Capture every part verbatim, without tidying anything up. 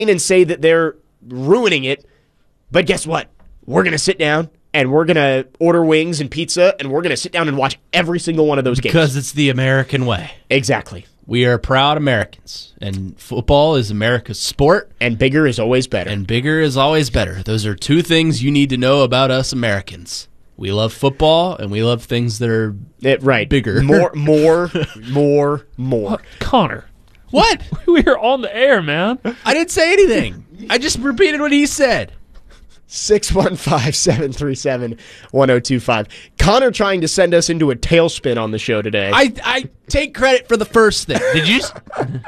and say that they're ruining it, but guess what? We're going to sit down and we're going to order wings and pizza and we're going to sit down and watch every single one of those games. Because it's the American way. Exactly. We are proud Americans, and football is America's sport. And bigger is always better. And bigger is always better. Those are two things you need to know about us Americans. We love football, and we love things that are it, right. bigger. More, more, more, more. What? Connor. What? We are on the air, man. I didn't say anything. I just repeated what he said. six one five, seven three seven, one oh two five. Connor trying to send us into a tailspin on the show today. I, I take credit for the first thing. Did you? s-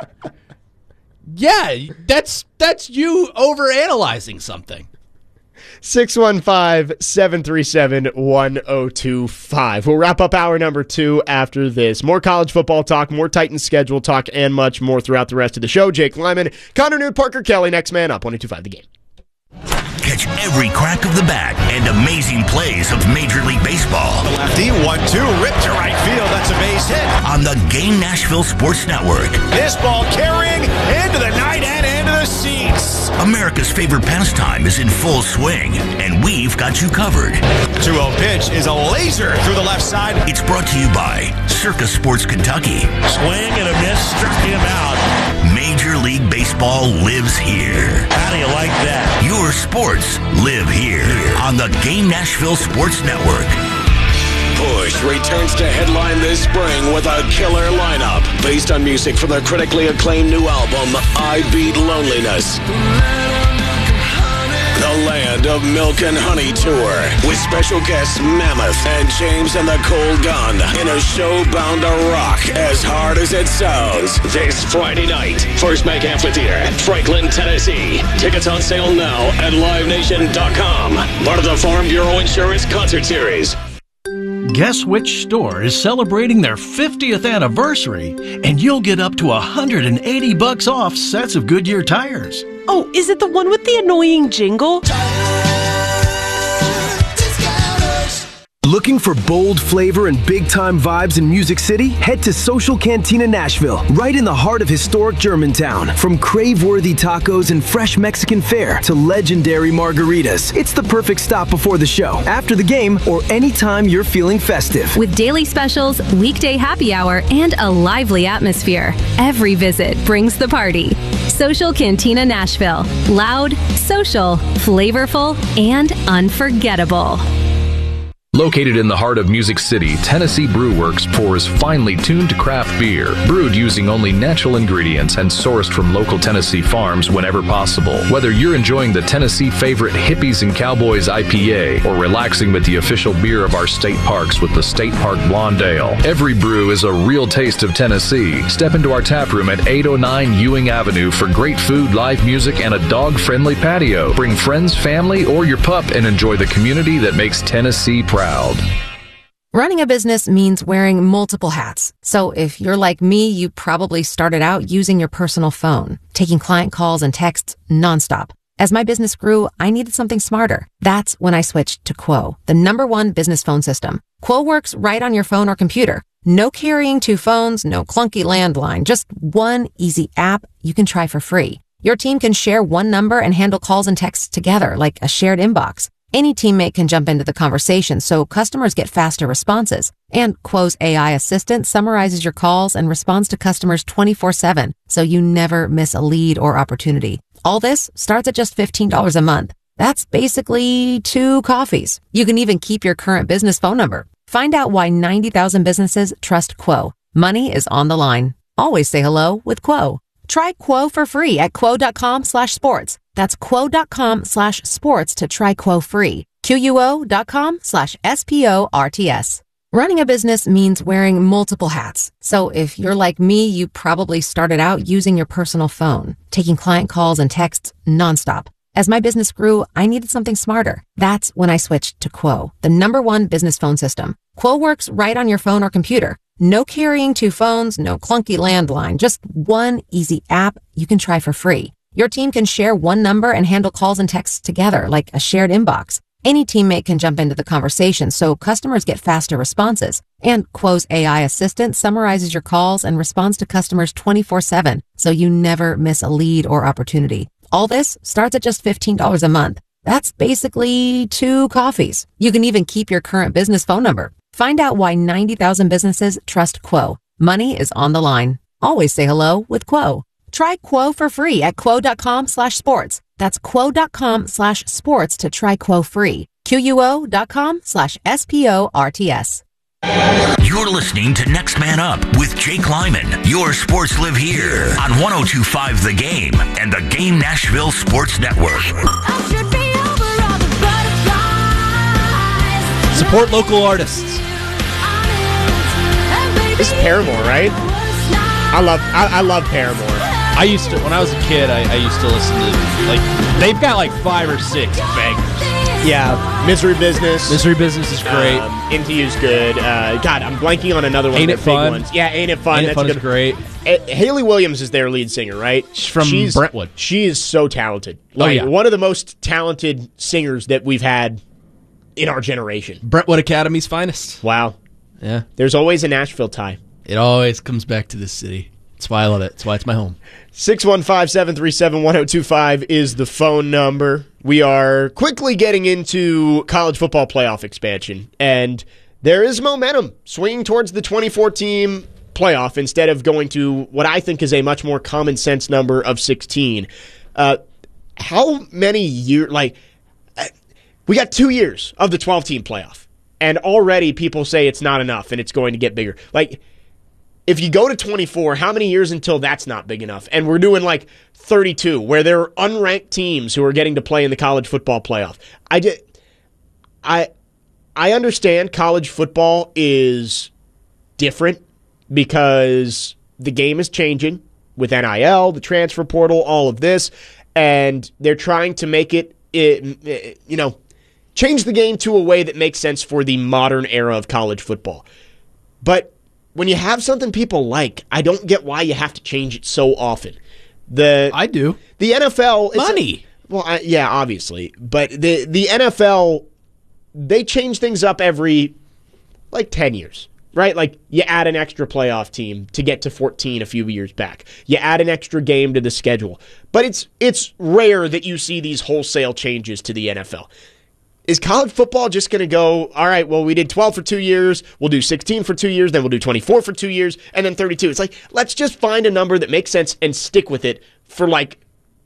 yeah, that's that's you overanalyzing something. six one five, seven three seven, one oh two five. We'll wrap up hour number two after this. More college football talk, more Titans schedule talk, and much more throughout the rest of the show. Jake Lyman, Connor Newt, Parker Kelly, next man up, one oh two five The Game. Catch every crack of the bat and amazing plays of Major League Baseball. The lefty, one two, ripped to right field. That's a base hit. On the Game Nashville Sports Network. This ball carrying into the night and into the seats. America's favorite pastime is in full swing, and we've got you covered. two oh pitch is a laser through the left side. It's brought to you by Circus Sports Kentucky. Swing and a miss, struck him out. Major League Baseball lives here. How do you like that? Your sports live here on the Game Nashville Sports Network. Push returns to headline this spring with a killer lineup based on music from their critically acclaimed new album, I Beat Loneliness. The Land of Milk and Honey Tour with special guests Mammoth and James and the Cold Gun in a show bound to rock as hard as it sounds. This Friday night, First Bank Amphitheater, Franklin, Tennessee. Tickets on sale now at live nation dot com. Part of the Farm Bureau Insurance Concert Series. Guess which store is celebrating their fiftieth anniversary, and you'll get up to one hundred eighty bucks off sets of Goodyear tires. Oh, is it the one with the annoying jingle? Looking for bold flavor and big-time vibes in Music City? Head to Social Cantina Nashville, right in the heart of historic Germantown. From crave-worthy tacos and fresh Mexican fare to legendary margaritas, it's the perfect stop before the show, after the game, or anytime you're feeling festive. With daily specials, weekday happy hour, and a lively atmosphere, every visit brings the party. Social Cantina Nashville. Loud, social, flavorful, and unforgettable. Located in the heart of Music City, Tennessee Brew Works pours finely tuned craft beer, brewed using only natural ingredients and sourced from local Tennessee farms whenever possible. Whether you're enjoying the Tennessee favorite Hippies and Cowboys I P A or relaxing with the official beer of our state parks with the State Park Blonde Ale, every brew is a real taste of Tennessee. Step into our tap room at eight oh nine Ewing Avenue for great food, live music, and a dog-friendly patio. Bring friends, family, or your pup and enjoy the community that makes Tennessee proud. Running a business means wearing multiple hats. So if you're like me, you probably started out using your personal phone, taking client calls and texts nonstop. As my business grew, I needed something smarter. That's when I switched to Quo, the number one business phone system. Quo works right on your phone or computer. No carrying two phones, no clunky landline, just one easy app you can try for free. Your team can share one number and handle calls and texts together like a shared inbox. Any teammate can jump into the conversation, so customers get faster responses. And Quo's A I assistant summarizes your calls and responds to customers twenty-four seven, so you never miss a lead or opportunity. All this starts at just fifteen dollars a month. That's basically two coffees. You can even keep your current business phone number. Find out why ninety thousand businesses trust Quo. Money is on the line. Always say hello with Quo. Try Quo for free at quo.com slash sports. That's quo.com slash sports to try Quo free. Quo.com slash S-P-O-R-T-S. Running a business means wearing multiple hats. So if you're like me, you probably started out using your personal phone, taking client calls and texts nonstop. As my business grew, I needed something smarter. That's when I switched to Quo, the number one business phone system. Quo works right on your phone or computer. No carrying two phones, no clunky landline, just one easy app you can try for free. Your team can share one number and handle calls and texts together like a shared inbox. Any teammate can jump into the conversation, so customers get faster responses. And Quo's A I assistant summarizes your calls and responds to customers twenty-four seven, so you never miss a lead or opportunity. All this starts at just fifteen dollars a month. That's basically two coffees. You can even keep your current business phone number. Find out why ninety thousand businesses trust Quo. Money is on the line. Always say hello with Quo. Try Quo for free at quo.com slash sports. That's quo.com slash sports to try Quo free. Q-U-O.com slash S-P-O-R-T-S. You're listening to Next Man Up with Jake Lyman. Your sports live here on one oh two point five The Game and the Game Nashville Sports Network. Support local artists. This is Paramore, right? I love I, I love Paramore. I used to, when I was a kid, I, I used to listen to, like, they've got like five or six bangers. Yeah, Misery Business. Misery Business is great. Um, Into You's good. Uh, God, I'm blanking on another one Ain't of It the big Fun? ones. Yeah, Ain't It Fun? Ain't It That's Fun good. is great. Uh, Haley Williams is their lead singer, right? She's from She's, Brentwood. She is so talented. Oh, Like, yeah. one of the most talented singers that we've had in our generation. Brentwood Academy's finest. Wow. Yeah. There's always a Nashville tie. It always comes back to this city. That's why I love it. That's why it's my home. six one five, seven three seven, one oh two five is the phone number. We are quickly getting into college football playoff expansion, and there is momentum swinging towards the twenty-four team playoff instead of going to what I think is a much more common sense number of sixteen. Uh, how many years, like, uh, we got two years of the twelve team playoff, and already people say it's not enough and it's going to get bigger. Like, if you go to twenty-four, how many years until that's not big enough? And we're doing like thirty-two, where there are unranked teams who are getting to play in the college football playoff. I did, I, I understand college football is different because the game is changing with N I L, the transfer portal, all of this, and they're trying to make it, it, you know, change the game to a way that makes sense for the modern era of college football. But when you have something people like, I don't get why you have to change it so often. The I do. The N F L... it's Money. A, well, I, yeah, obviously. But the, the N F L, they change things up every, like, ten years, right? Like, you add an extra playoff team to get to fourteen a few years back. You add an extra game to the schedule. But it's it's rare that you see these wholesale changes to the N F L. Is college football just going to go, all right, well, we did twelve for two years, we'll do sixteen for two years, then we'll do twenty-four for two years, and then thirty-two. It's like, let's just find a number that makes sense and stick with it for like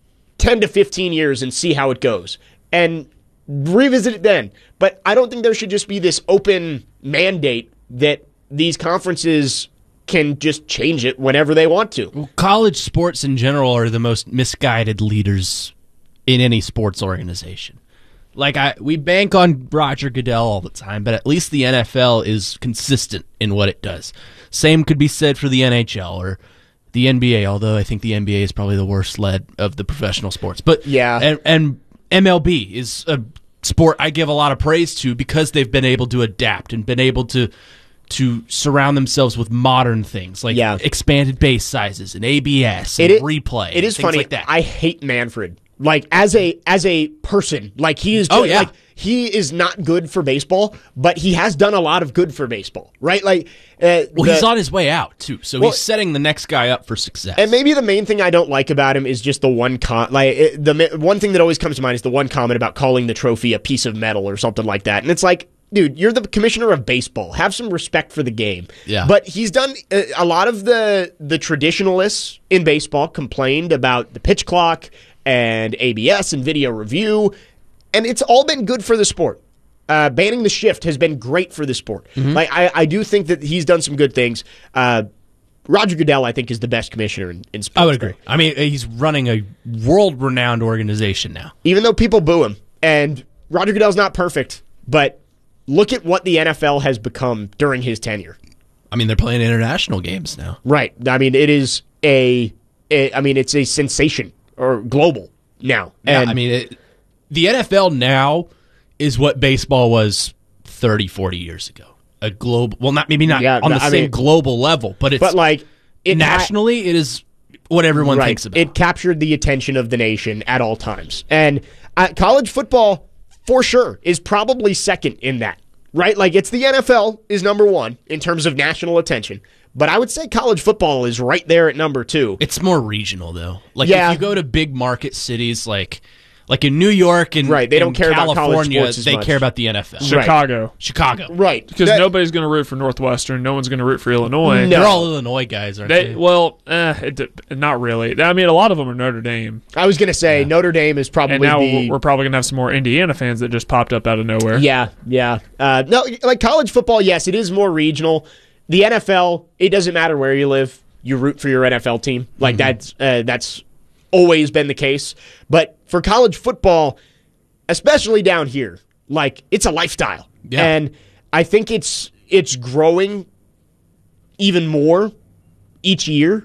ten to fifteen years and see how it goes. And revisit it then. But I don't think there should just be this open mandate that these conferences can just change it whenever they want to. Well, college sports in general are the most misguided leaders in any sports organization. Like, I, we bank on Roger Goodell all the time, but at least the N F L is consistent in what it does. Same could be said for the N H L or the N B A, although I think the N B A is probably the worst led of the professional sports. But yeah, and, and M L B is a sport I give a lot of praise to because they've been able to adapt and been able to to surround themselves with modern things like yeah. expanded base sizes and A B S and it, replay. It is things funny. Like that. I hate Manfred. Like, as a as a person, like he is. Oh, just, yeah. like he is not good for baseball, but he has done a lot of good for baseball, right? Like, uh, well, the, he's on his way out too, so well, he's setting the next guy up for success. And maybe the main thing I don't like about him is just the one con. Like it, the one thing that always comes to mind is the one comment about calling the trophy a piece of metal or something like that, and it's like, dude, you're the commissioner of baseball. Have some respect for the game. Yeah. But he's done uh, a lot of the the traditionalists in baseball complained about the pitch clock and A B S and video review, and it's all been good for the sport. Uh, banning the shift has been great for the sport. Mm-hmm. Like I, I do think that he's done some good things. Uh, Roger Goodell, I think, is the best commissioner in, in sports. I would agree. I mean, he's running a world-renowned organization now. Even though people boo him, and Roger Goodell's not perfect, but look at what the N F L has become during his tenure. I mean, they're playing international games now. Right. I mean, it is a, a I mean, it's a sensation. Or global now. Yeah, and I mean, it, the N F L now is what baseball was thirty, forty years ago. A global, well, not maybe not yeah, on the I same mean, global level, but it's but like it nationally, ha- it is what everyone right. thinks about. It captured the attention of the nation at all times, and uh, college football for sure is probably second in that. Right, like it's the N F L is number one in terms of national attention, But I would say college football is right there at number two. It's more regional, though. Like, yeah. if you go to big market cities like like in New York and right, they don't and care California, about college sports as they much. care about the N F L. Chicago. Right. Chicago. Right. Because that, nobody's going to root for Northwestern. No one's going to root for Illinois. No. They're all Illinois guys, aren't they? they well, eh, it, not really. I mean, a lot of them are Notre Dame. I was going to say yeah. Notre Dame is probably and now the... we're probably going to have some more Indiana fans that just popped up out of nowhere. Yeah, yeah. Uh, no, like college football, yes, it is more regional. The N F L, it doesn't matter where you live. You root for your N F L team. Like, mm-hmm. that's uh, that's always been the case. But for college football, especially down here, like, it's a lifestyle. Yeah. And I think it's it's growing even more each year.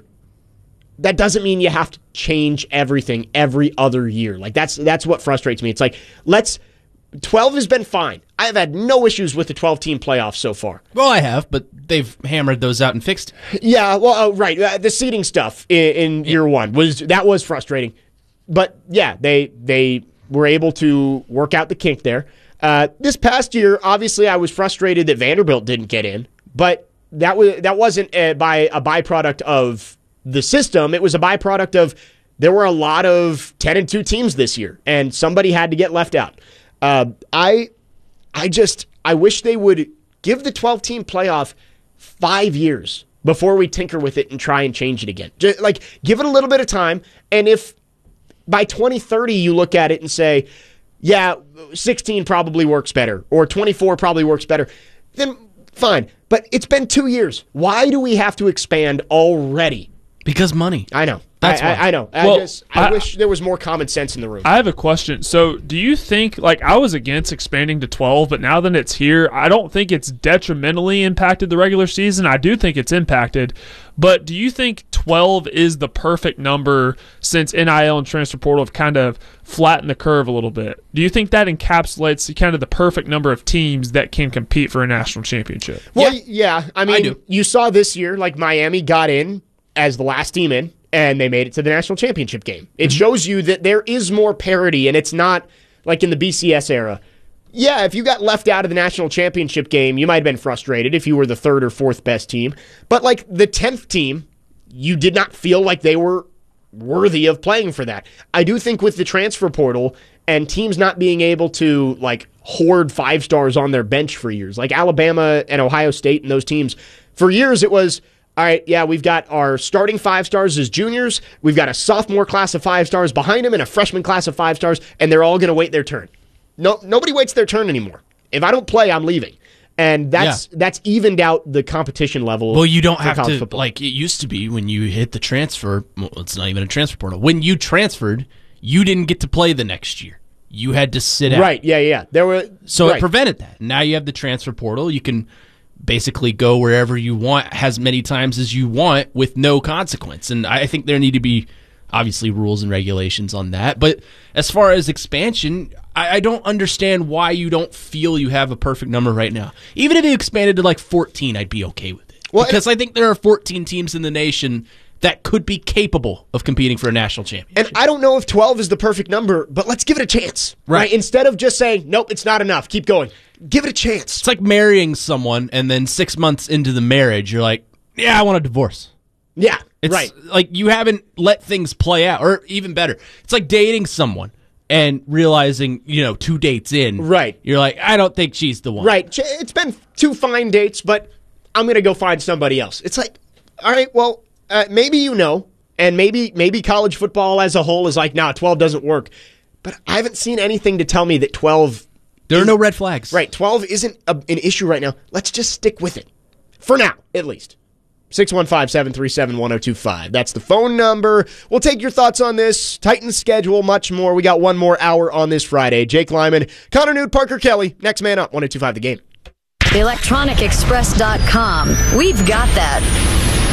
That doesn't mean you have to change everything every other year. Like, that's that's what frustrates me. It's like, let's twelve has been fine. I have had no issues with the twelve-team playoffs so far. Well, I have, but they've hammered those out and fixed it. Yeah, well, uh, right. Uh, the seeding stuff in, in year one, was that was frustrating. But, yeah, they they were able to work out the kink there. Uh, this past year, obviously, I was frustrated that Vanderbilt didn't get in. But that, was, that wasn't a, by a byproduct of the system. It was a byproduct of there were a lot of ten and two teams this year, and somebody had to get left out. Uh, I, I just, I wish they would give the twelve-team playoff five years before we tinker with it and try and change it again. Just, like, give it a little bit of time, and if by twenty thirty you look at it and say, yeah, sixteen probably works better, or twenty-four probably works better, then fine. But it's been two years. Why do we have to expand already? Because money. I know. That's I, why. I, I know. Well, I, just, I, I wish there was more common sense in the room. I have a question. So, do you think, like, I was against expanding to twelve, but now that it's here, I don't think it's detrimentally impacted the regular season. I do think it's impacted. But do you think twelve is the perfect number since N I L and transfer portal have kind of flattened the curve a little bit? Do you think that encapsulates kind of the perfect number of teams that can compete for a national championship? Well, yeah. yeah I mean, I you saw this year, like, Miami got in as the last team in, and they made it to the national championship game. It mm-hmm. shows you that there is more parity, and it's not like in the B C S era. Yeah, if you got left out of the national championship game, you might have been frustrated if you were the third or fourth best team. But like the tenth team, you did not feel like they were worthy of playing for that. I do think with the transfer portal and teams not being able to like hoard five stars on their bench for years, like Alabama and Ohio State and those teams, for years it was, all right, yeah, we've got our starting five stars as juniors. We've got a sophomore class of five stars behind them and a freshman class of five stars, and they're all going to wait their turn. No, nobody waits their turn anymore. If I don't play, I'm leaving. And that's yeah. that's evened out the competition level. Well, you don't have to, football. like it used to be when you hit the transfer. Well, it's not even a transfer portal. When you transferred, you didn't get to play the next year. You had to sit out. Right, yeah, yeah. There were So right. it prevented that. Now you have the transfer portal. You can basically go wherever you want as many times as you want with no consequence. And I think there need to be obviously rules and regulations on that. But as far as expansion, I, I don't understand why you don't feel you have a perfect number right now. Even if you expanded to like fourteen, I'd be okay with it. Well, because I think there are fourteen teams in the nation that could be capable of competing for a national championship. And I don't know if twelve is the perfect number, but let's give it a chance. Right. right? Instead of just saying, nope, it's not enough, keep going. Give it a chance. It's like marrying someone, and then six months into the marriage, you're like, yeah, I want a divorce. Yeah, it's right. Like you haven't let things play out, or even better, it's like dating someone and realizing, you know, two dates in, right? You're like, I don't think she's the one. Right. It's been two fine dates, but I'm going to go find somebody else. It's like, all right, well, uh, maybe you know, and maybe maybe college football as a whole is like, nah, twelve doesn't work. But I haven't seen anything to tell me that twelve... There are no red flags. Right, twelve isn't a, an issue right now. Let's just stick with it. For now, at least. six one five, seven three seven, one oh two five. That's the phone number. We'll take your thoughts on this, Titans schedule, much more. We got one more hour on this Friday. Jake Lyman, Connor Newt, Parker Kelly. Next man up, one oh two five The Game. electronic express dot com. We've got that.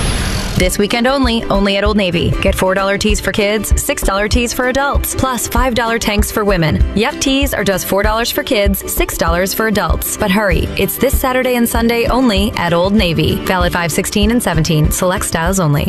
This weekend only, only at Old Navy. Get four dollar tees for kids, six dollar tees for adults, plus five dollar tanks for women. Yep, tees are just four dollars for kids, six dollars for adults. But hurry, it's this Saturday and Sunday only at Old Navy. Valid five sixteen and seventeen, select styles only.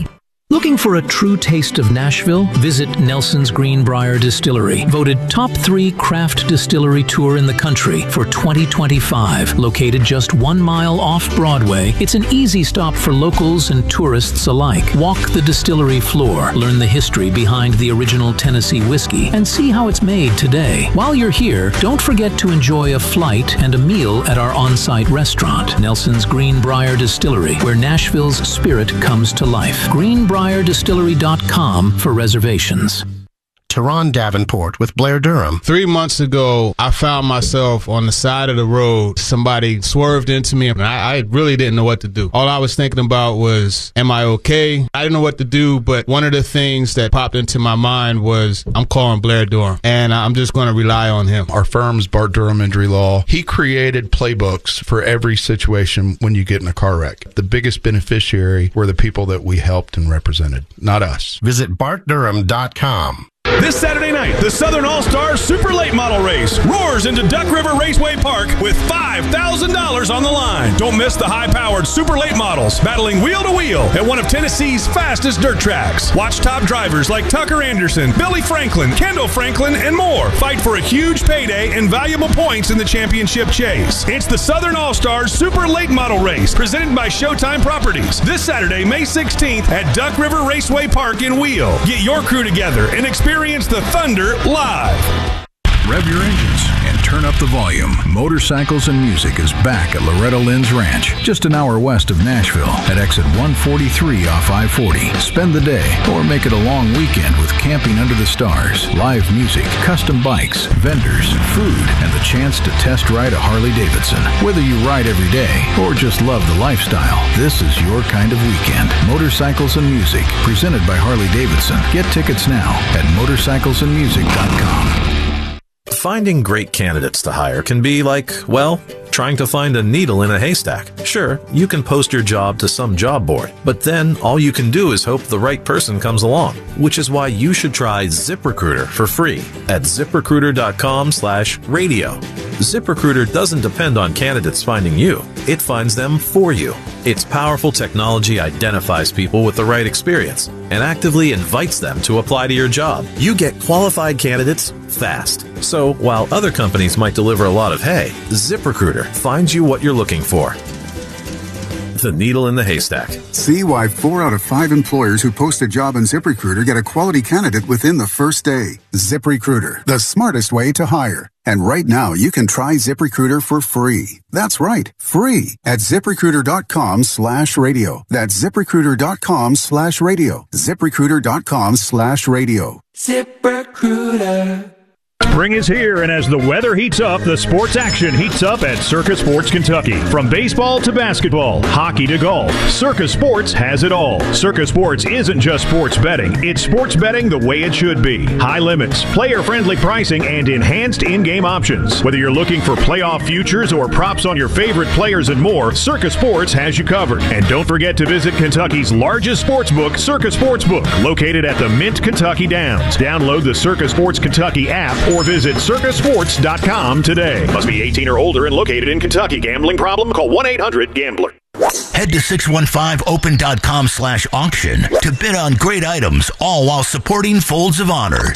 Looking for a true taste of Nashville? Visit Nelson's Greenbrier Distillery, voted top three craft distillery tour in the country for twenty twenty-five. Located just one mile off Broadway, it's an easy stop for locals and tourists alike. Walk the distillery floor, learn the history behind the original Tennessee whiskey, and see how it's made today. While you're here, don't forget to enjoy a flight and a meal at our on-site restaurant, Nelson's Greenbrier Distillery, where Nashville's spirit comes to life. Greenbrier Distillery dot com for reservations. Teron Davenport with Blair Durham. Three months ago, I found myself on the side of the road. Somebody swerved into me, and I, I really didn't know what to do. All I was thinking about was, am I okay? I didn't know what to do, but one of the things that popped into my mind was, I'm calling Blair Durham, and I'm just going to rely on him. Our firm's Bart Durham Injury Law. He created playbooks for every situation when you get in a car wreck. The biggest beneficiary were the people that we helped and represented, not us. Visit Bart Durham dot com. This Saturday night, the Southern All-Stars Super Late Model Race roars into Duck River Raceway Park with five thousand dollars on the line. Don't miss the high-powered Super Late Models battling wheel to wheel at one of Tennessee's fastest dirt tracks. Watch top drivers like Tucker Anderson, Billy Franklin, Kendall Franklin, and more fight for a huge payday and valuable points in the championship chase. It's the Southern All-Stars Super Late Model Race presented by Showtime Properties this Saturday, May sixteenth at Duck River Raceway Park in Wheel. Get your crew together and experience the Thunder live. Rev your engines and turn up the volume. Motorcycles and Music is back at Loretta Lynn's Ranch, just an hour west of Nashville at exit one forty-three off I forty. Spend the day or make it a long weekend with camping under the stars, live music, custom bikes, vendors, food, and the chance to test ride a Harley Davidson. Whether you ride every day or just love the lifestyle, this is your kind of weekend. Motorcycles and Music, presented by Harley Davidson. Get tickets now at motorcycles and music dot com. Finding great candidates to hire can be like, well, trying to find a needle in a haystack. Sure, you can post your job to some job board, but then all you can do is hope the right person comes along, which is why you should try ZipRecruiter for free at ziprecruiter dot com slash radio. ZipRecruiter doesn't depend on candidates finding you. It finds them for you. Its powerful technology identifies people with the right experience and actively invites them to apply to your job. You get qualified candidates fast. So while other companies might deliver a lot of hay, ZipRecruiter finds you what you're looking for. The needle in the haystack. See why four out of five employers who post a job on ZipRecruiter get a quality candidate within the first day. ZipRecruiter, the smartest way to hire. And right now, you can try ZipRecruiter for free. That's right, free at ziprecruiter dot com slash radio. That's ziprecruiter dot com slash radio. ziprecruiter dot com slash radio. ZipRecruiter. Spring is here, and as the weather heats up, the sports action heats up at Circa Sports Kentucky. From baseball to basketball, hockey to golf, Circa Sports has it all. Circa Sports isn't just sports betting. It's sports betting the way it should be. High limits, player-friendly pricing, and enhanced in-game options. Whether you're looking for playoff futures or props on your favorite players and more, Circa Sports has you covered. And don't forget to visit Kentucky's largest sports book, Circa Sportsbook, located at the Mint Kentucky Downs. Download the Circa Sports Kentucky app or visit circa sports dot com today. Must be eighteen or older and located in Kentucky. Gambling problem? Call one eight hundred gambler. Head to six one five open dot com slash auction to bid on great items, all while supporting Folds of Honor.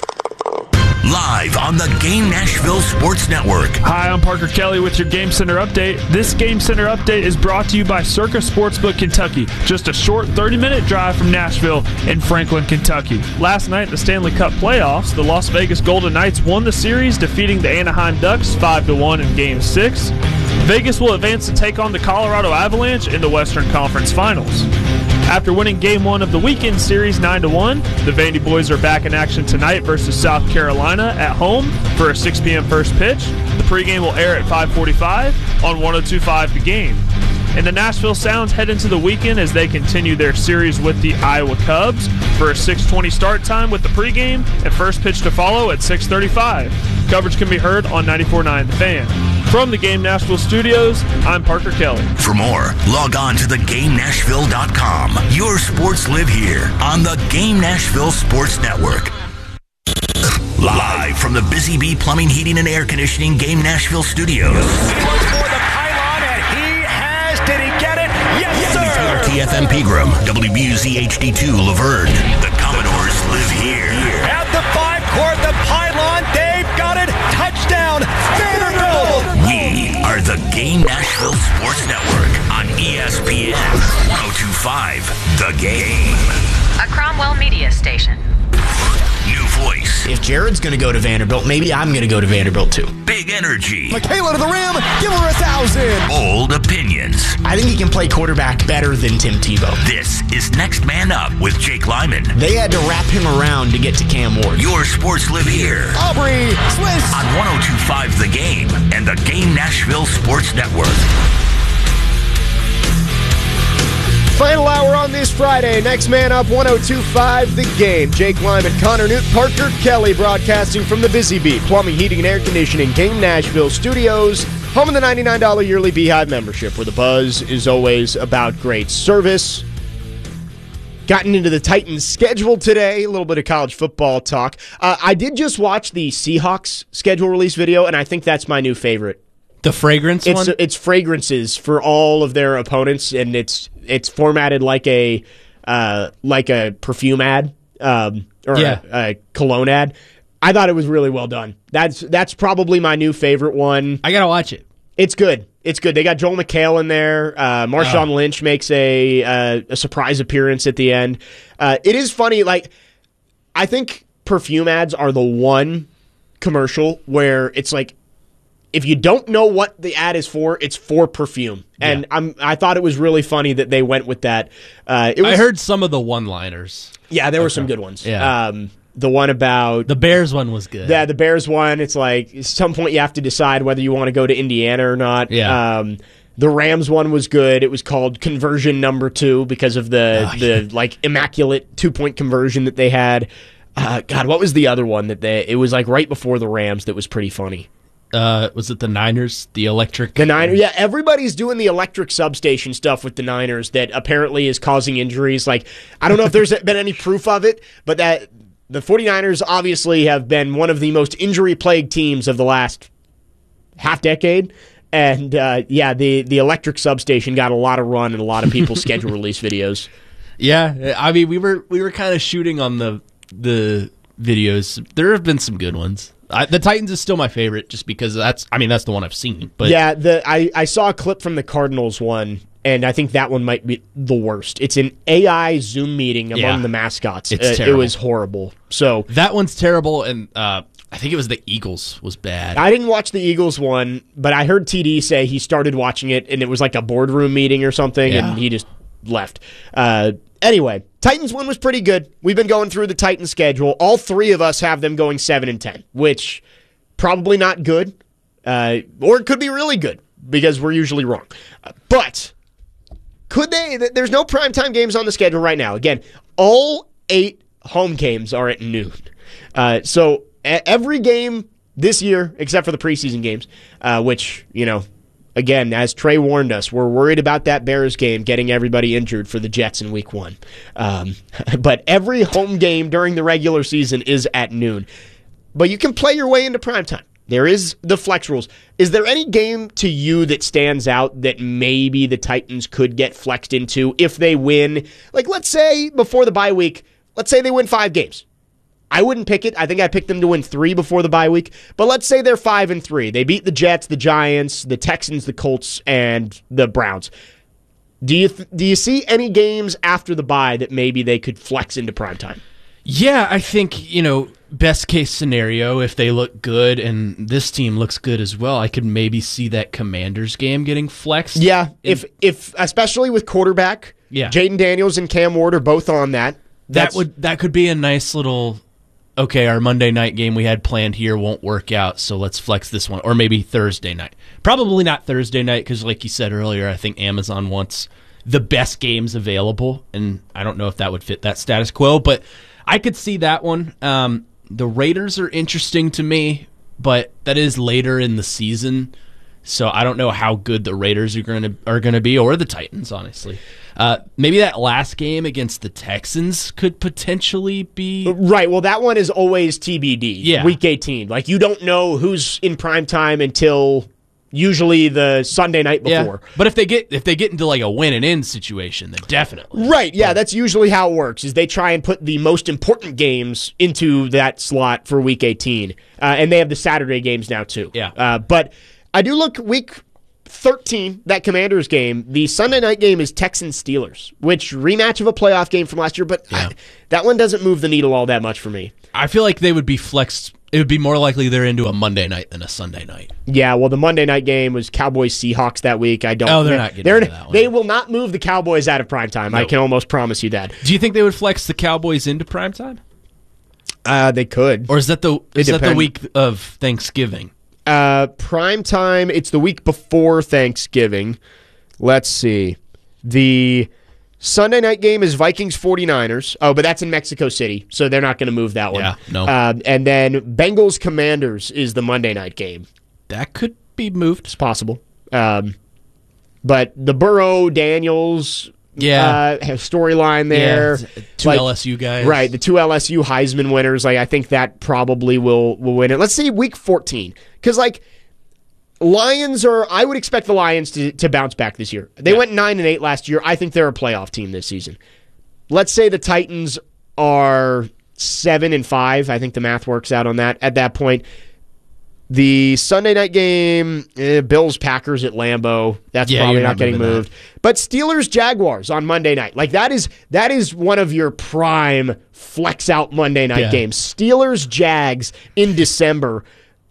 Live on the Game Nashville Sports Network. Hi, I'm Parker Kelly with your Game Center update. This Game Center update is brought to you by Circa Sportsbook Kentucky. Just a short thirty-minute drive from Nashville in Franklin, Kentucky. Last night, the Stanley Cup playoffs, the Las Vegas Golden Knights won the series, defeating the Anaheim Ducks five to one in Game six. Vegas will advance to take on the Colorado Avalanche in the Western Conference Finals. After winning Game one of the weekend series nine to one, the Vandy boys are back in action tonight versus South Carolina at home for a six p.m. first pitch. The pregame will air at five forty-five on one oh two point five The Game. And the Nashville Sounds head into the weekend as they continue their series with the Iowa Cubs for a six twenty start time with the pregame and first pitch to follow at six thirty-five. Coverage can be heard on ninety-four point nine The Fan. From the Game Nashville studios, I'm Parker Kelly. For more, log on to the game nashville dot com. Your sports live here on the Game Nashville Sports Network. Live from the Busy Bee Plumbing, Heating, and Air Conditioning Game Nashville studios. He looks for the pylon, and he has. Did he get it? Yes, sir. Z F M Pegram, W B U Z H D two Laverne. The Commodores live here. At the five court, the pylon, Dave got it. Touchdown, Vanderbilt. We are the Game Nashville Sports Network on E S P N one oh two point five The Game. A Cromwell media station. New voice. If Jared's going to go to Vanderbilt, maybe I'm going to go to Vanderbilt too. Big energy. Michaela to the rim. Give her a thousand. Bold opinions. I think he can play quarterback better than Tim Tebow. This is Next Man Up with Jake Lyman. They had to wrap him around to get to Cam Ward. Your sports live here. Aubrey Swiss. On one oh two point five The Game and the Game Nashville Sports Network. Final hour on this Friday. Next Man Up, one oh two point five The Game. Jake Lyman, Connor Newt, Parker Kelly broadcasting from the Busy Bee Plumbing, Heating, and Air Conditioning Game Nashville Studios. Home of the ninety-nine dollars yearly Beehive membership, where the buzz is always about great service. Gotten into the Titans' schedule today. A little bit of college football talk. Uh, I did just watch the Seahawks schedule release video, and I think that's my new favorite. The fragrance it's, one? It's fragrances for all of their opponents, and it's it's formatted like a uh, like a perfume ad um, or yeah. a, a cologne ad. I thought it was really well done. That's that's probably my new favorite one. I gotta watch it. It's good. It's good. They got Joel McHale in there. Uh, Marshawn oh. Lynch makes a uh, a surprise appearance at the end. Uh, it is funny. Like I think perfume ads are the one commercial where it's like, if you don't know what the ad is for, it's for perfume. And yeah. I'm, I thought it was really funny that they went with that. Uh, it was, I heard some of the one-liners. Yeah, there were some good ones. Yeah. Um, the one about... The Bears one was good. Yeah, the Bears one, it's like, at some point you have to decide whether you want to go to Indiana or not. Yeah. Um, the Rams one was good. It was called Conversion Number Two because of the, oh, the like immaculate two-point conversion that they had. Uh, God, what was the other one that they... It was like right before the Rams that was pretty funny. Uh, was it the Niners? The electric? The Niners, yeah. Everybody's doing the electric substation stuff with the Niners that apparently is causing injuries. Like, I don't know if there's been any proof of it, but that the 49ers obviously have been one of the most injury-plagued teams of the last half decade. And, uh, yeah, the, the electric substation got a lot of run and a lot of people's schedule release videos. Yeah, I mean, we were we were kind of shooting on the the videos. There have been some good ones. I, the Titans is still my favorite, just because that's. I mean, that's the one I've seen. But yeah, the I, I saw a clip from the Cardinals one, and I think that one might be the worst. It's an A I Zoom meeting among yeah, the mascots. It's uh, terrible. It was horrible. So that one's terrible, and uh, I think it was the Eagles was bad. I didn't watch the Eagles one, but I heard T D say he started watching it, and it was like a boardroom meeting or something, yeah. and he just left. Uh, anyway, Titans one was pretty good. We've been going through the Titans schedule. All three of us have them going seven and ten, which probably not good, uh, or it could be really good because we're usually wrong. Uh, but could they? Th- there's no primetime games on the schedule right now. Again, all eight home games are at noon. Uh, so a- every game this year, except for the preseason games, uh, which, you know, again, as Trey warned us, we're worried about that Bears game getting everybody injured for the Jets in week one. Um, but every home game during the regular season is at noon. But you can play your way into primetime. There is the flex rules. Is there any game to you that stands out that maybe the Titans could get flexed into if they win? Like, let's say before the bye week, let's say they win five games. I wouldn't pick it. I think I picked them to win three before the bye week. But let's say they're five and three. They beat the Jets, the Giants, the Texans, the Colts, and the Browns. Do you th- do you see any games after the bye that maybe they could flex into primetime? Yeah, I think, you know, best case scenario, if they look good and this team looks good as well, I could maybe see that Commanders game getting flexed. Yeah, if if especially with quarterback, yeah. Jaden Daniels and Cam Ward are both on that. That would that could be a nice little, okay, our Monday night game we had planned here won't work out, so let's flex this one. Or maybe Thursday night. Probably not Thursday night because, like you said earlier, I think Amazon wants the best games available, and I don't know if that would fit that status quo, but I could see that one. Um, the Raiders are interesting to me, but that is later in the season, so I don't know how good the Raiders are going to are going to be, or the Titans, honestly. Uh, maybe that last game against the Texans could potentially be right. Well, that one is always T B D. Yeah, week eighteen. Like, you don't know who's in prime time until usually the Sunday night before. Yeah. But if they get if they get into like a win and in situation, then definitely. Right, yeah, that's usually how it works, is they try and put the most important games into that slot for Week eighteen. Uh, and they have the Saturday games now, too. Yeah. Uh, but I do look Week thirteen, that Commanders game. The Sunday night game is Texans-Steelers, which rematch of a playoff game from last year, but yeah. I, that one doesn't move the needle all that much for me. I feel like they would be flexed. It would be more likely they're into a Monday night than a Sunday night. Yeah, well, the Monday night game was Cowboys-Seahawks that week. I don't. Oh, they're not getting they're, into that one. They will not move the Cowboys out of primetime. No. I can almost promise you that. Do you think they would flex the Cowboys into primetime? Uh, they could. Or is that the is It that the depend- week of Thanksgiving? Uh, primetime, it's the week before Thanksgiving. Let's see. The Sunday night game is Vikings 49ers. Oh, but that's in Mexico City, so they're not going to move that one. Yeah, no. Uh, and then Bengals Commanders is the Monday night game. That could be moved. It's possible. Um, but the Burrow Daniels Yeah. uh, storyline there. Yeah, two L S U guys. Right, the two L S U Heisman winners. Like I think that probably will will win it. Let's see week fourteen. Because like Lions are I would expect the Lions to, to bounce back this year. They Yeah. went nine and eight last year. I think they're a playoff team this season. Let's say the Titans are seven and five. I think the math works out on that at that point. The Sunday night game, eh, Bills Packers at Lambeau. That's Yeah, probably you're not, not getting moving that. moved. But Steelers Jaguars on Monday night. Like that is that is one of your prime flex out Monday night Yeah. games. Steelers Jags in December.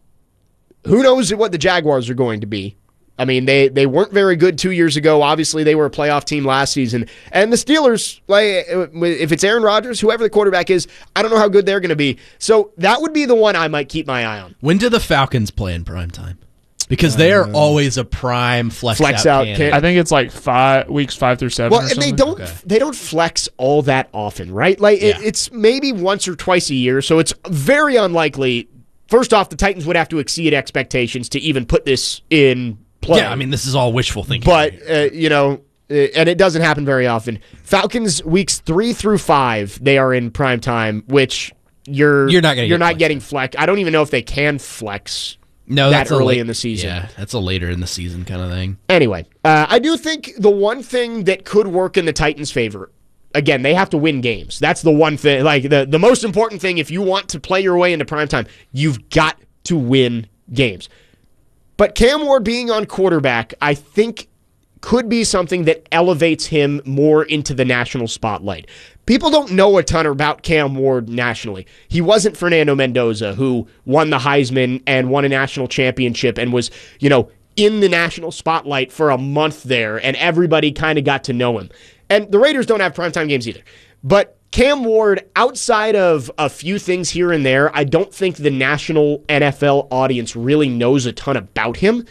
Who knows what the Jaguars are going to be? I mean, they, they weren't very good two years ago. Obviously, they were a playoff team last season. And the Steelers, like if it's Aaron Rodgers, whoever the quarterback is, I don't know how good they're going to be. So that would be the one I might keep my eye on. When do the Falcons play in prime time? Because they are always a prime flex, Flex out. out candidate. can- I think it's like five weeks, five through seven. Well, or and they something. don't Okay. they don't flex all that often, right? Like it, Yeah. it's maybe once or twice a year, so it's very unlikely. First off, the Titans would have to exceed expectations to even put this in play. Yeah, I mean, this is all wishful thinking. But, uh, you know, uh, and it doesn't happen very often. Falcons weeks three through five, they are in prime time, which you're You're not gonna you're get not flex. getting flex. I don't even know if they can flex no, that that's a early late- in the season. Yeah, that's a later in the season kind of thing. Anyway, uh, I do think the one thing that could work in the Titans' favor, again, they have to win games. That's the one thing. Like the, the most important thing, if you want to play your way into primetime, you've got to win games. But Cam Ward being on quarterback, I think, could be something that elevates him more into the national spotlight. People don't know a ton about Cam Ward nationally. He wasn't Fernando Mendoza, who won the Heisman and won a national championship and was, you know, in the national spotlight for a month there, and everybody kind of got to know him. And the Raiders don't have primetime games either. But Cam Ward, outside of a few things here and there, I don't think the national N F L audience really knows a ton about him.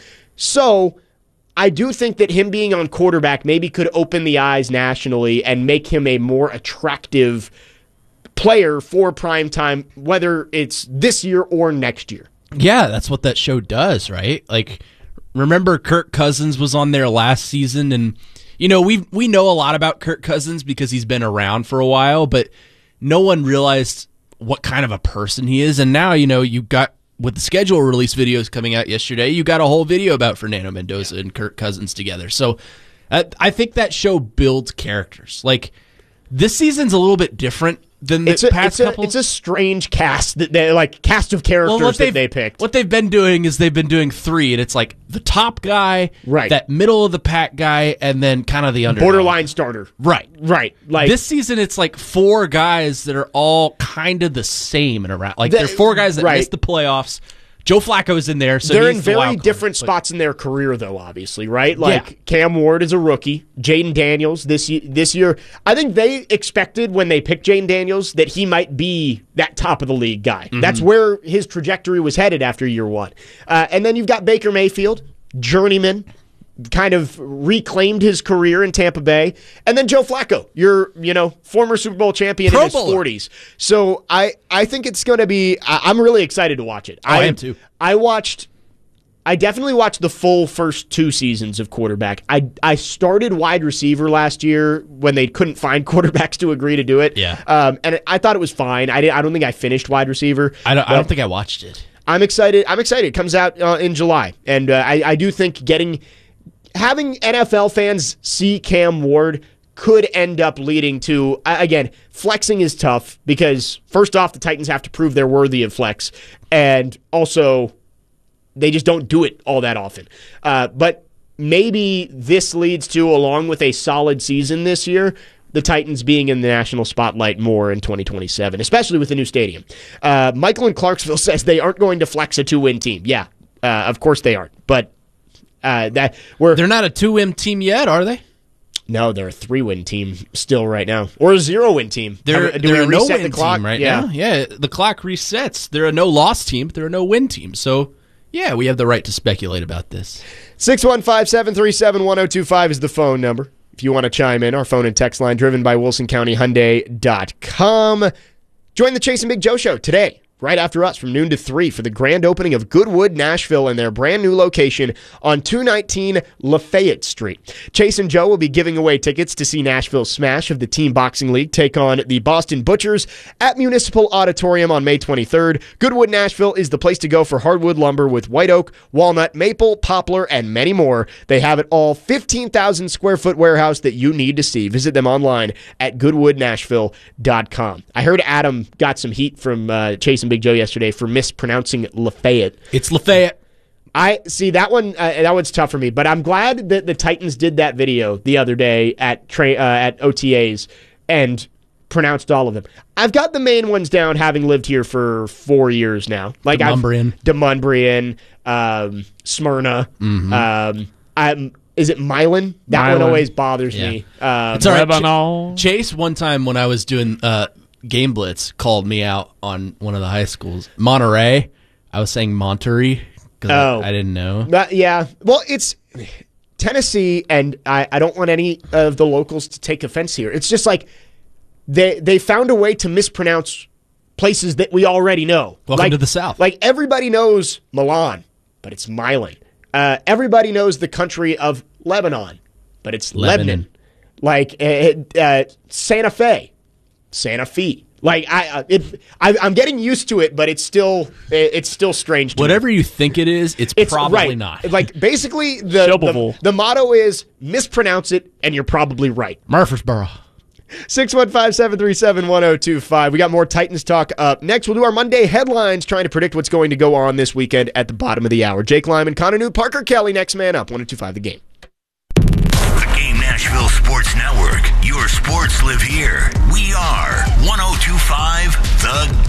So I do think that him being on quarterback maybe could open the eyes nationally and make him a more attractive player for primetime, whether it's this year or next year. Yeah, that's what that show does, right? Like, remember Kirk Cousins was on there last season, and you know, we we know a lot about Kirk Cousins because he's been around for a while, but no one realized what kind of a person he is. And now, you know, you got, with the schedule release videos coming out yesterday, you got a whole video about Fernando Mendoza and Kirk Cousins together. So uh, I think that show builds characters. Like, this season's a little bit different than the It's a, past it's, couple. a, it's a strange cast that they like cast of characters Well, what that they've- they picked. What they've been doing is they've been doing three, and it's like the top guy, Right. that middle of the pack guy, and then kind of the underdog. Borderline starter. Right. Right. Like This season, it's like four guys that are all kind of the same and around. Like, The- they're four guys that right. missed the playoffs. Joe Flacco's in there, so they're he's in the very wild card, different but- spots in their career, though. Obviously, right? Like Yeah. Cam Ward is a rookie. Jaden Daniels this ye- this year, I think they expected when they picked Jaden Daniels that he might be that top of the league guy. Mm-hmm. That's where his trajectory was headed after year one. Uh, and then you've got Baker Mayfield, journeyman, kind of reclaimed his career in Tampa Bay, and then Joe Flacco, your you know former Super Bowl champion Pro in his Bowler. forties. So I I think it's going to be. I, I'm really excited to watch it. Oh, I am too. I watched. I definitely watched the full first two seasons of quarterback. I I started wide receiver last year when they couldn't find quarterbacks to agree to do it. Yeah. Um, and I thought it was fine. I did, I don't think I finished wide receiver. I don't, I but don't think I watched it. I'm excited. I'm excited. It comes out uh, in July, and uh, I, I do think getting having N F L fans see Cam Ward could end up leading to, again, flexing is tough because, first off, the Titans have to prove they're worthy of flex, and also they just don't do it all that often. Uh, but maybe this leads to, along with a solid season this year, the Titans being in the national spotlight more in twenty twenty-seven, especially with the new stadium. Uh, Michael in Clarksville says they aren't going to flex a two-win team. Yeah, uh, of course they aren't, but uh, that we're they're not a two-win team yet, are they? No, they're a three-win team still right now, or a zero-win team. They're, Do they're we a reset no-win the clock? team right yeah. now. Yeah, the clock resets. They're a no-loss team, but they're a no-win team. So, yeah, we have the right to speculate about this. six one five, seven three seven, one oh two five is the phone number. If you want to chime in, our phone and text line driven by Wilson County Hyundai dot com. Join the Chase and Big Joe show today, right after us from noon to three for the grand opening of Goodwood Nashville in their brand new location on two nineteen Lafayette Street. Chase and Joe will be giving away tickets to see Nashville's smash of the Team Boxing League take on the Boston Butchers at Municipal Auditorium on May twenty-third. Goodwood Nashville is the place to go for hardwood lumber with white oak, walnut, maple, poplar, and many more. They have it all. fifteen thousand square foot warehouse that you need to see. Visit them online at goodwood nashville dot com. I heard Adam got some heat from uh, Chase and Big Joe yesterday for mispronouncing Lafayette. It's Lafayette. I see that one. Uh, that one's tough for me, but I'm glad that the Titans did that video the other day at tra- uh, at O T As and pronounced all of them. I've got the main ones down, having lived here for four years now. Like Demonbreun, Demonbreun, um, Smyrna. Mm-hmm. Um, I'm. Is it Milan? That Milan. one always bothers Yeah. me. Um, It's all right. Lebanon. Ch- Chase, one time when I was doing uh, Game Blitz, called me out on one of the high schools. Monterey. I was saying Monterey because Oh. I, I didn't know. That- yeah. Well, it's Tennessee, and I, I don't want any of the locals to take offense here. It's just like they they found a way to mispronounce places that we already know. Welcome like, to the South. Like everybody knows Milan, but it's Milan. Uh, everybody knows the country of Lebanon, but it's Lebanon. Lebanon. Like uh, uh, Santa Fe, Santa Fe. Like I, uh, it, I, I'm getting used to it, but it's still, it's still strange. To Whatever me. you think it is, it's, It's probably right. not. Like basically, the, the the motto is mispronounce it, and you're probably right. Murfreesboro. six one five, seven three seven, one oh two five. We got more Titans talk up next. We'll do our Monday headlines, trying to predict what's going to go on this weekend at the bottom of the hour. Jake Lyman, Connor Newt, Parker Kelly, next man up. one oh two five The Game. The Game Nashville Sports Network. Your sports live here. We are one oh two five The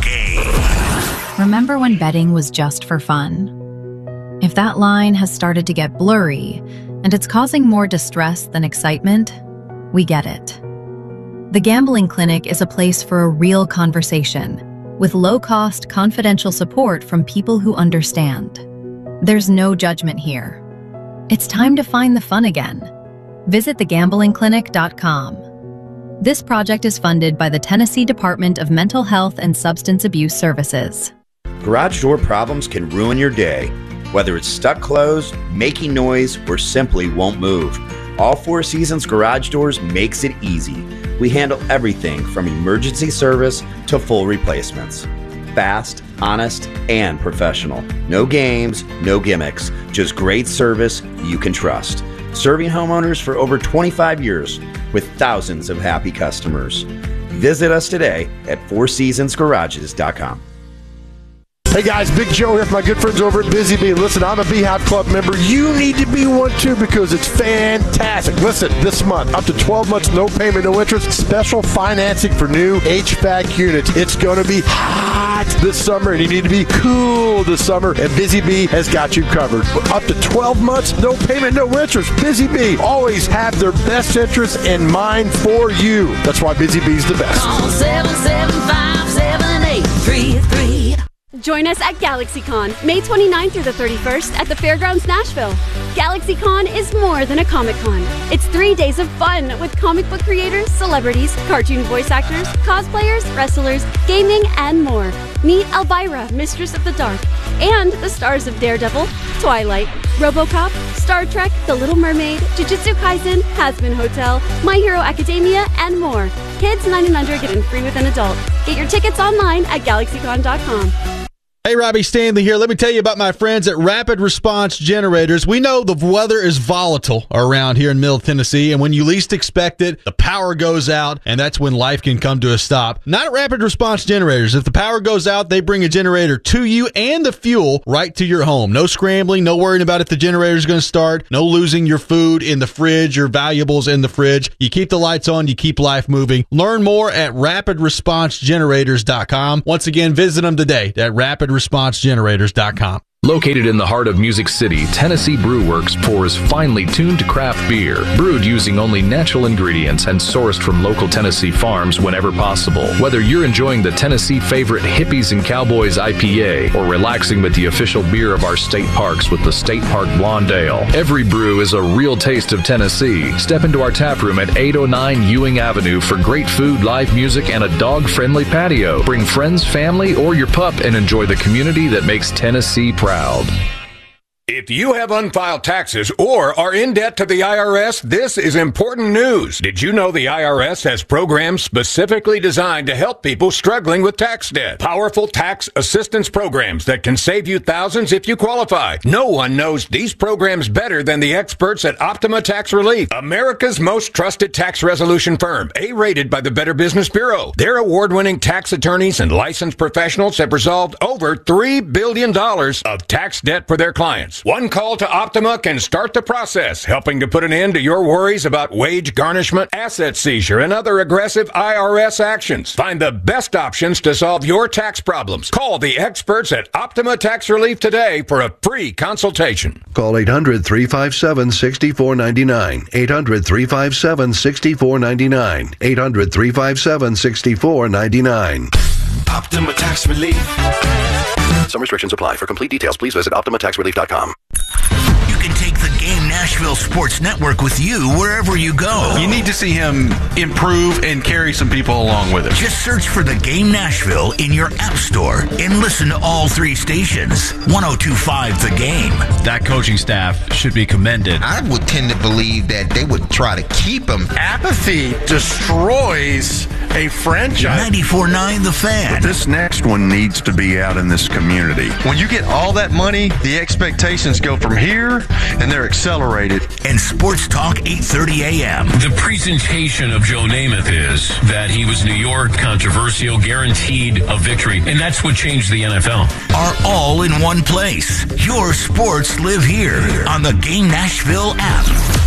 Game. Remember when betting was just for fun? If that line has started to get blurry and it's causing more distress than excitement, we get it. The Gambling Clinic is a place for a real conversation with low-cost, confidential support from people who understand. There's no judgment here. It's time to find the fun again. Visit the gambling clinic dot com. This project is funded by the Tennessee Department of Mental Health and Substance Abuse Services. Garage door problems can ruin your day. Whether it's stuck closed, making noise, or simply won't move, All Four Seasons Garage Doors makes it easy. We handle everything from emergency service to full replacements. Fast, honest, and professional. No games, no gimmicks, just great service you can trust. Serving homeowners for over twenty-five years with thousands of happy customers. Visit us today at four seasons garages dot com. Hey guys, Big Joe here with my good friends over at Busy Bee. Listen, I'm a Beehive Club member. You need to be one too because it's fantastic. Listen, this month, up to twelve months, no payment, no interest, special financing for new H V A C units. It's going to be hot this summer and you need to be cool this summer, and Busy Bee has got you covered. Up to twelve months, no payment, no interest. Busy Bee always have their best interests in mind for you. That's why Busy Bee's the best. Call seven seven five, seven eight three three. Join us at GalaxyCon, May twenty-ninth through the thirty-first at the Fairgrounds Nashville. GalaxyCon is more than a Comic-Con. It's three days of fun with comic book creators, celebrities, cartoon voice actors, cosplayers, wrestlers, gaming, and more. Meet Elvira, Mistress of the Dark, and the stars of Daredevil, Twilight, RoboCop, Star Trek, The Little Mermaid, Jujutsu Kaisen, Hazbin Hotel, My Hero Academia, and more. Kids nine and under get in free with an adult. Get your tickets online at galaxy con dot com. Hey, Robbie Stanley here. Let me tell you about my friends at Rapid Response Generators. We know the weather is volatile around here in Middle Tennessee, and when you least expect it, the power goes out, and that's when life can come to a stop. Not at Rapid Response Generators. If the power goes out, they bring a generator to you and the fuel right to your home. No scrambling, no worrying about if the generator is going to start, no losing your food in the fridge, your valuables in the fridge. You keep the lights on, you keep life moving. Learn more at rapid response generators dot com. Once again, visit them today at rapid response generators dot com. Located in the heart of Music City, Tennessee Brew Works pours finely tuned craft beer, brewed using only natural ingredients and sourced from local Tennessee farms whenever possible. Whether you're enjoying the Tennessee favorite Hippies and Cowboys I P A or relaxing with the official beer of our state parks with the State Park Blonde Ale, every brew is a real taste of Tennessee. Step into our tap room at eight oh nine Ewing Avenue for great food, live music, and a dog-friendly patio. Bring friends, family, or your pup and enjoy the community that makes Tennessee proud. If you have unfiled taxes or are in debt to the I R S, this is important news. Did you know the I R S has programs specifically designed to help people struggling with tax debt? Powerful tax assistance programs that can save you thousands if you qualify. No one knows these programs better than the experts at Optima Tax Relief, America's most trusted tax resolution firm, A-rated by the Better Business Bureau. Their award-winning tax attorneys and licensed professionals have resolved over three billion dollars of tax debt for their clients. One call to Optima can start the process, helping to put an end to your worries about wage garnishment, asset seizure, and other aggressive I R S actions. Find the best options to solve your tax problems. Call the experts at Optima Tax Relief today for a free consultation. Call eight hundred, three five seven, six four nine nine. eight hundred, three five seven, six four nine nine. eight hundred, three five seven, six four nine nine. Optima Tax Relief. Some restrictions apply. For complete details, please visit optima tax relief dot com. You can take the Game Nashville Sports Network with you wherever you go. You need to see him improve and carry some people along with him. Just search for the Game Nashville in your app store and listen to all three stations. one oh two point five The Game. That coaching staff should be commended. I would tend to believe that they would try to keep him. Apathy destroys a franchise. ninety-four point nine The Fan. But this next one needs to be out in this community. When you get all that money, the expectations go from here, and they're accelerated. And Sports Talk eight thirty a.m. The presentation of Joe Namath is that he was New York, controversial, guaranteed a victory, and that's what changed the N F L. Are all in one place. Your sports live here on the Game Nashville app.